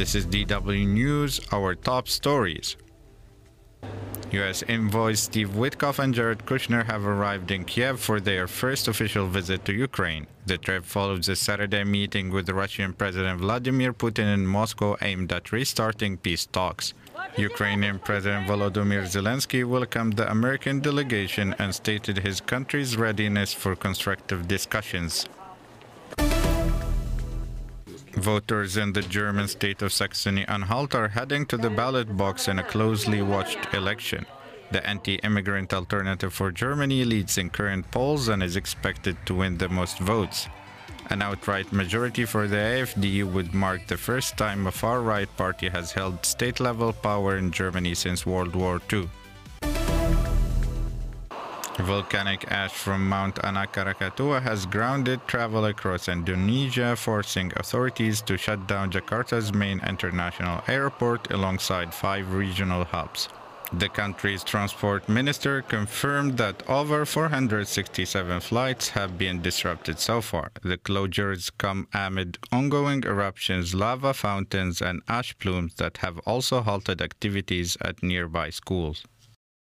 This is DW News, our top stories. U.S. envoys Steve Witkoff and Jared Kushner have arrived in Kiev for their first official visit to Ukraine. The trip follows a Saturday meeting with Russian President Vladimir Putin in Moscow aimed at restarting peace talks. Ukrainian President Volodymyr Zelensky welcomed the American delegation and stated his country's readiness for constructive discussions. Voters in the German state of Saxony-Anhalt are heading to the ballot box in a closely watched election. The anti-immigrant Alternative for Germany leads in current polls and is expected to win the most votes. An outright majority for the AfD would mark the first time a far-right party has held state-level power in Germany since World War II. Volcanic ash from Mount Anak Krakatoa has grounded travel across Indonesia, forcing authorities to shut down Jakarta's main international airport alongside 5 regional hubs. The country's transport minister confirmed that over 467 flights have been disrupted so far. The closures come amid ongoing eruptions, lava fountains, and ash plumes that have also halted activities at nearby schools.